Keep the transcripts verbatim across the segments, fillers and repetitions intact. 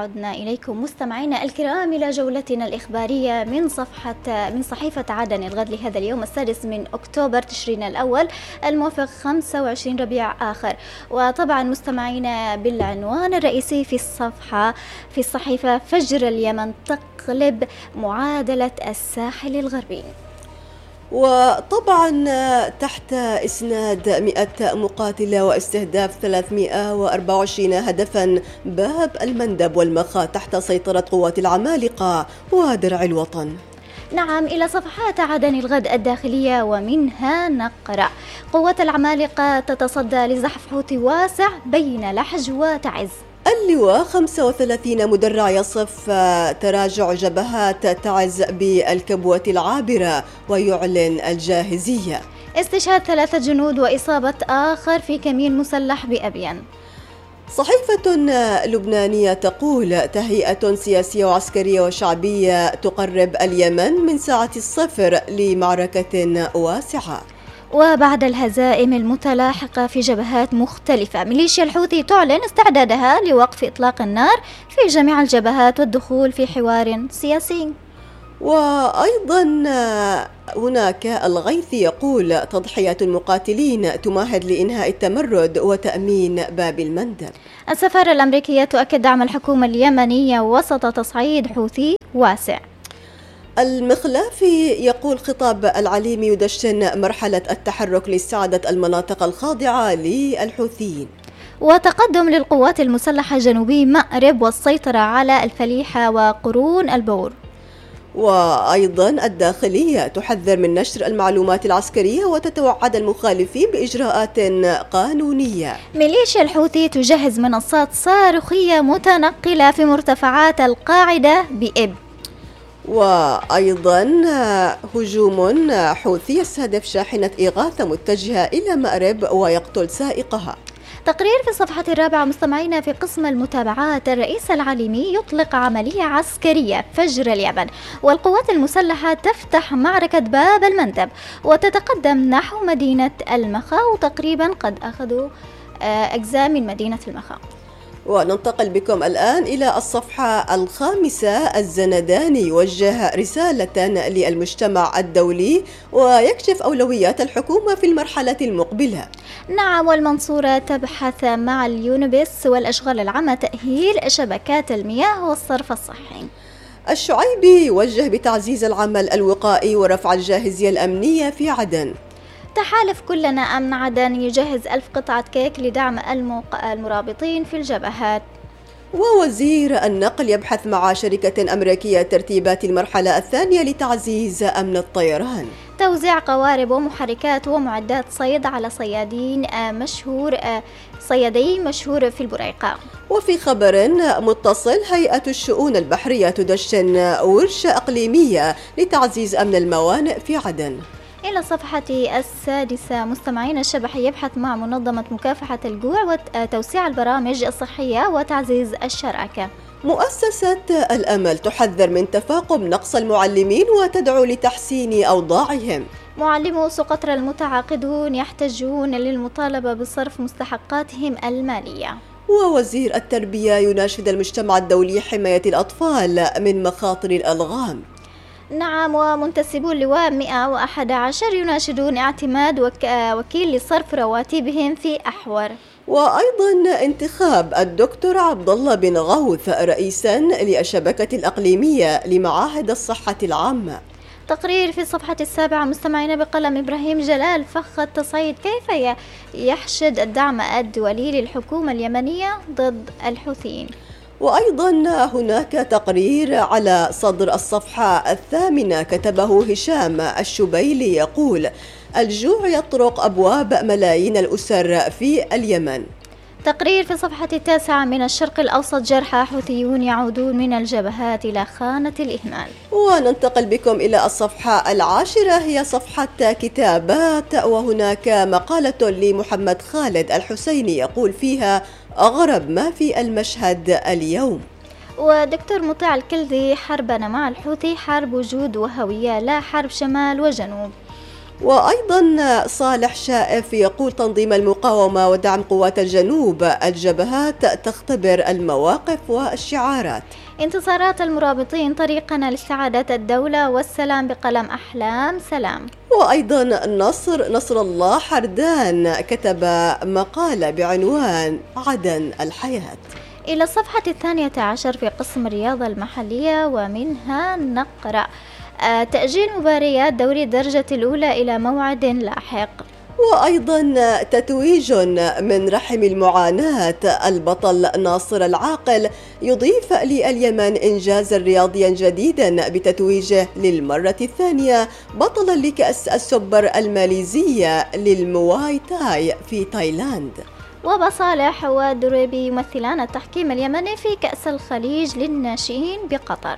عدنا إليكم مستمعينا الكرام إلى جولتنا الإخبارية من صفحة من صحيفة عدن الغد لهذا اليوم السادس من أكتوبر تشرين الأول الموافق خمسة وعشرين ربيع آخر. وطبعا مستمعينا بالعنوان الرئيسي في الصفحة في الصحيفة: فجر اليمن تقلب معادلة الساحل الغربي. وطبعا تحت إسناد مئة مقاتلة واستهداف ثلاثمئة وأربعة وعشرين هدفا، باب المندب والمخا تحت سيطرة قوات العمالقة ودرع الوطن. نعم، إلى صفحات عدن الغد الداخلية ومنها نقرأ: قوات العمالقة تتصدى لزحف حوثي واسع بين لحج وتعز. اللواء خمسة وثلاثين مدرع يصف تراجع جبهات تعز بالكبوة العابرة ويعلن الجاهزية. استشهاد ثلاثة جنود وإصابة آخر في كمين مسلح بأبين. صحيفة لبنانية تقول: تهيئة سياسية وعسكرية وشعبية تقرب اليمن من ساعة الصفر لمعركة واسعة. وبعد الهزائم المتلاحقة في جبهات مختلفة، ميليشيا الحوثي تعلن استعدادها لوقف إطلاق النار في جميع الجبهات والدخول في حوار سياسي. وأيضا هناك الغيثي يقول: تضحية المقاتلين تمهد لإنهاء التمرد وتأمين باب المندب. السفارة الأمريكية تؤكد دعم الحكومة اليمنية وسط تصعيد حوثي واسع. المخلافي يقول: خطاب العليمي يدشن مرحلة التحرك لاستعادة المناطق الخاضعة للحوثيين. وتقدم للقوات المسلحة جنوبي مأرب والسيطرة على الفليحة وقرون البور. وأيضا الداخلية تحذر من نشر المعلومات العسكرية وتتوعد المخالفين بإجراءات قانونية. ميليشيا الحوثي تجهز منصات صاروخية متنقلة في مرتفعات القاعدة بإب. وأيضا هجوم حوثي يستهدف شاحنة إغاثة متجهة إلى مأرب ويقتل سائقها. تقرير في الصفحة الرابعة مستمعينا في قسم المتابعات: الرئيس العليمي يطلق عملية عسكرية فجر اليمن، والقوات المسلحة تفتح معركة باب المندب وتتقدم نحو مدينة المخا، وتقريبا قد أخذوا أجزاء من مدينة المخا. وننتقل بكم الآن إلى الصفحة الخامسة. الزنداني يوجه رسالة للمجتمع الدولي ويكشف أولويات الحكومة في المرحلة المقبلة. نعم، والمنصورة تبحث مع اليونبس والأشغال العامة تأهيل شبكات المياه والصرف الصحي. الشعيبي يوجه بتعزيز العمل الوقائي ورفع الجاهزية الأمنية في عدن. تحالف كلنا أمن عدن يجهز ألف قطعة كيك لدعم المرابطين في الجبهات. ووزير النقل يبحث مع شركة أمريكية ترتيبات المرحلة الثانية لتعزيز أمن الطيران. توزيع قوارب ومحركات ومعدات صيد على صيادين مشهور صيادي مشهور في البريقة. وفي خبر متصل: هيئة الشؤون البحرية تدشن ورشة إقليمية لتعزيز أمن الموانئ في عدن. إلى الصفحة السادسة مستمعين: الشبحي يبحث مع منظمة مكافحة الجوع وتوسيع البرامج الصحية وتعزيز الشراكة. مؤسسة الأمل تحذر من تفاقم نقص المعلمين وتدعو لتحسين أوضاعهم. معلمو سقطرى المتعاقدون يحتجون للمطالبة بصرف مستحقاتهم المالية. ووزير التربية يناشد المجتمع الدولي حماية الأطفال من مخاطر الألغام. نعم، ومنتسبو اللواء مئة وأحد عشر يناشدون اعتماد وك... وكيل لصرف رواتبهم في أحور. وأيضا انتخاب الدكتور عبد الله بن غوث رئيسا للشبكة الإقليمية لمعاهد الصحة العامة. تقرير في الصفحة السابعة مستمعين بقلم إبراهيم جلال: فخ التصعيد، كيف يحشد الدعم الدولي للحكومة اليمنية ضد الحوثيين. وأيضا هناك تقرير على صدر الصفحة الثامنة كتبه هشام الشبيلي يقول: الجوع يطرق أبواب ملايين الأسر في اليمن. تقرير في الصفحة التاسعة من الشرق الأوسط: جرحى حوثيون يعودون من الجبهات إلى خانة الإهمال. وننتقل بكم إلى الصفحة العاشرة، هي صفحة كتابات، وهناك مقالة لمحمد خالد الحسيني يقول فيها: أغرب ما في المشهد اليوم. ودكتور مطيع الكلذي: حربنا مع الحوثي حرب وجود وهوية لا حرب شمال وجنوب. وأيضا صالح شائف يقول تنظيم المقاومة ودعم قوات الجنوب، الجبهات تختبر المواقف والشعارات. انتصارات المرابطين طريقنا لاستعادة الدولة والسلام بقلم أحلام سلام. وأيضا نصر نصر الله حردان كتب مقالة بعنوان عدن الحياة. إلى الصفحة الثانية عشر في قسم الرياضة المحلية، ومنها نقرأ تأجيل مباريات دوري الدرجة الأولى إلى موعد لاحق. وأيضا تتويج من رحم المعاناة، البطل ناصر العاقل يضيف لليمن إنجازا رياضيا جديدا بتتويجه للمرة الثانية بطلا لكأس السوبر الماليزية للمواي تاي في تايلاند. وبصالح ودريبي يمثلان التحكيم اليمني في كأس الخليج للناشئين بقطر.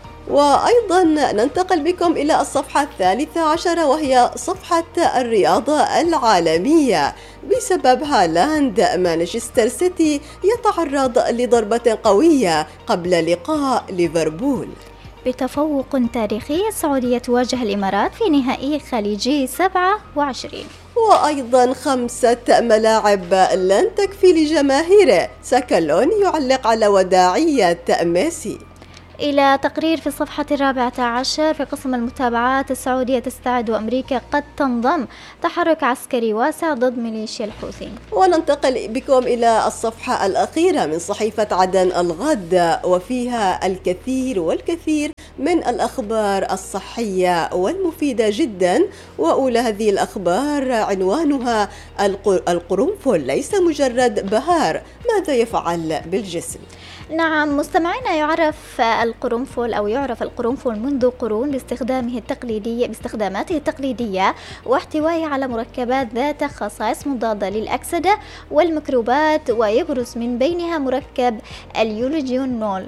وأيضا ننتقل بكم إلى الصفحة الثالثة عشرة، وهي صفحة الرياضة العالمية. بسبب هالاند مانشستر سيتي يتعرض لضربة قوية قبل لقاء ليفربول. بتفوق تاريخي السعودية تواجه الإمارات في نهائي خليجي سبعة وعشرين. وأيضا خمسة ملاعب لن تكفي لجماهيره، سكالون يعلق على وداعية ميسي. إلى تقرير في الصفحة الرابعة عشر في قسم المتابعات، السعودية تستعد وأمريكا قد تنضم، تحرك عسكري واسع ضد ميليشيا الحوثي. وننتقل بكم إلى الصفحة الأخيرة من صحيفة عدن الغد، وفيها الكثير والكثير من الأخبار الصحية والمفيدة جدا. وأولى هذه الأخبار عنوانها القرنفل ليس مجرد بهار، ماذا يفعل بالجسم؟ نعم مستمعينا، يعرف القرنفل أو يعرف القرنفل منذ قرون باستخدامه التقليدي باستخداماته التقليدية واحتوائه على مركبات ذات خصائص مضادة للأكسدة والميكروبات، ويبرز من بينها مركب اليوليجينول،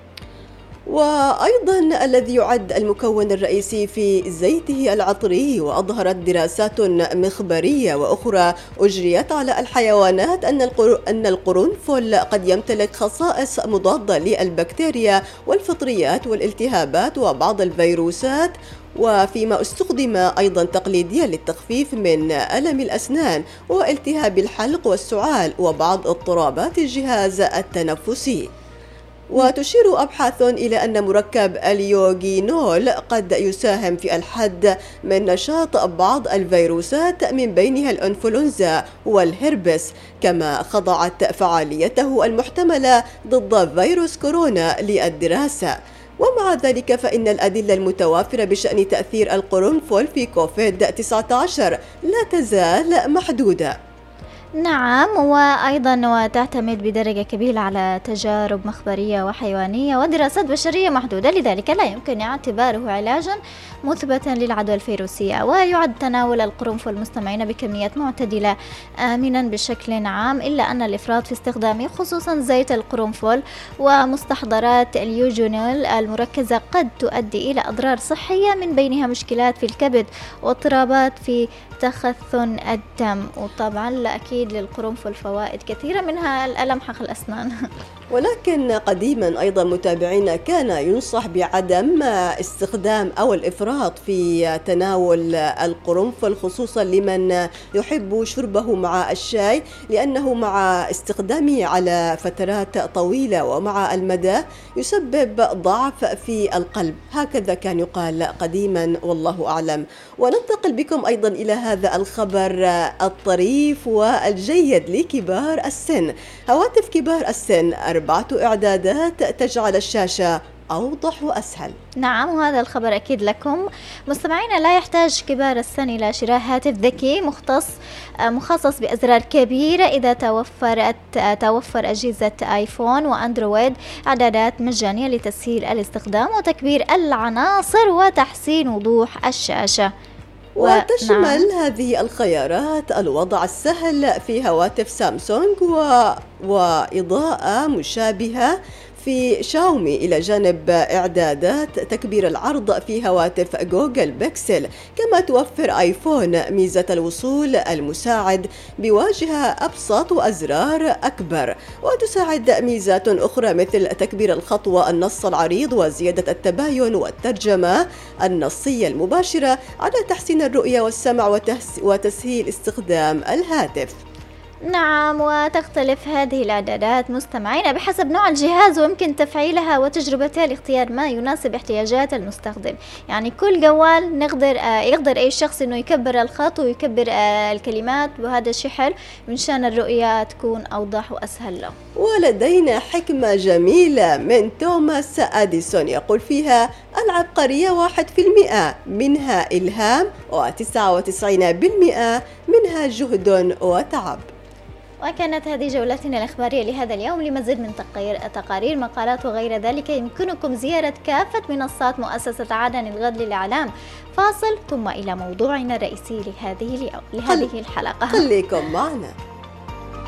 وأيضا الذي يعد المكون الرئيسي في زيته العطري. وأظهرت دراسات مخبرية وأخرى أجريت على الحيوانات أن القرنفل قد يمتلك خصائص مضادة للبكتيريا والفطريات والالتهابات وبعض الفيروسات، وفيما استخدم أيضا تقليديا للتخفيف من ألم الأسنان والتهاب الحلق والسعال وبعض اضطرابات الجهاز التنفسي. وتشير أبحاث إلى أن مركب اليوجينول قد يساهم في الحد من نشاط بعض الفيروسات من بينها الإنفلونزا والهربس، كما خضعت فعاليته المحتملة ضد فيروس كورونا للدراسة. ومع ذلك فإن الأدلة المتوافرة بشأن تأثير القرنفل في كوفيد تسعة عشر لا تزال محدودة. نعم، وأيضا وتعتمد بدرجة كبيرة على تجارب مخبرية وحيوانية ودراسات بشرية محدودة، لذلك لا يمكن اعتباره علاجا مثبتا للعدوى الفيروسية. ويعد تناول القرنفل مستمعين بكميات معتدلة آمنا بشكل عام، إلا أن الإفراط في استخدامه خصوصا زيت القرنفل ومستحضرات اليوجينول المركزة قد تؤدي إلى أضرار صحية من بينها مشكلات في الكبد واضطرابات في تخثن الدم. وطبعا لا أكيد للقرنفل فوائد كثيرة، منها الألم حق الأسنان. ولكن قديما أيضا متابعينا كان ينصح بعدم استخدام أو الإفراط في تناول القرنفل، خصوصا لمن يحب شربه مع الشاي، لأنه مع استخدامه على فترات طويلة ومع المدى يسبب ضعف في القلب، هكذا كان يقال قديما والله أعلم. وننتقل بكم أيضا إلى هذا الخبر الطريف والجيد لكبار السن. هواتف كبار السن أربعة إعدادات تجعل الشاشة أوضح وأسهل. نعم، وهذا الخبر أكيد لكم مستمعينا. لا يحتاج كبار السن إلى شراء هاتف ذكي مختص مخصص بأزرار كبيرة إذا توفرت توفر أجهزة آيفون وأندرويد، إعدادات مجانية لتسهيل الاستخدام وتكبير العناصر وتحسين وضوح الشاشة. وتشمل نعم. هذه الخيارات الوضع السهل في هواتف سامسونج و... وإضاءة مشابهة في شاومي إلى جانب إعدادات تكبير العرض في هواتف جوجل بيكسل، كما توفر آيفون ميزة الوصول المساعد بواجهة أبسط وأزرار أكبر، وتساعد ميزات أخرى مثل تكبير الخطوة النص العريض وزيادة التباين والترجمة النصية المباشرة على تحسين الرؤية والسمع وتسهيل استخدام الهاتف. نعم، وتختلف هذه الإعدادات مستمعين بحسب نوع الجهاز، ويمكن تفعيلها وتجربتها لاختيار ما يناسب احتياجات المستخدم. يعني كل جوال نقدر آه يقدر أي شخص إنه يكبر الخط ويكبر آه الكلمات، وهذا الشيء حلو من شان الرؤية تكون أوضح وأسهل له. ولدينا حكمة جميلة من توماس أديسون يقول فيها: العبقرية واحد في المئة منها إلهام، وتسعة وتسعين بالمئة منها جهد وتعب. وكانت هذه جولتنا الإخبارية لهذا اليوم. لمزيد من تقارير مقالات وغير ذلك يمكنكم زيارة كافة منصات مؤسسة عدن الغد للإعلام. فاصل ثم إلى موضوعنا الرئيسي لهذه اليوم لهذه الحلقة. خليكم معنا.